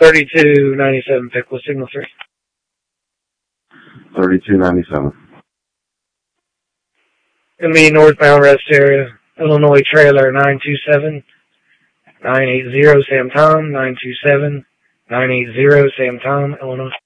3297 Pickle, signal 3. 3297. In the northbound rest area, Illinois trailer 927-980 Sam Tom, 927-980 Sam Tom, Illinois.